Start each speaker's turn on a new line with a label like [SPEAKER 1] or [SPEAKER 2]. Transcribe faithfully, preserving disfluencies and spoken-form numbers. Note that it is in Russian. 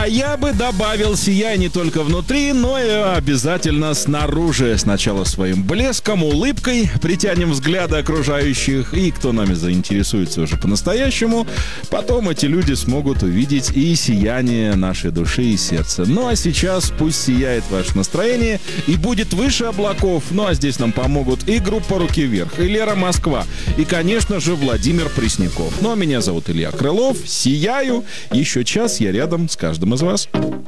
[SPEAKER 1] А я бы добавил сияй не только внутри, но и обязательно снаружи. Сначала своим блеском, улыбкой притянем взгляды окружающих, и кто нами заинтересуется уже по-настоящему, потом эти люди смогут увидеть и сияние нашей души и сердца. Ну а сейчас пусть сияет ваше настроение и будет выше облаков. Ну а здесь нам помогут и группа «Руки вверх», и Лера Москва, и, конечно же, Владимир Пресняков. Ну а меня зовут Илья Крылов. Сияю. Еще час я рядом с каждым из вас.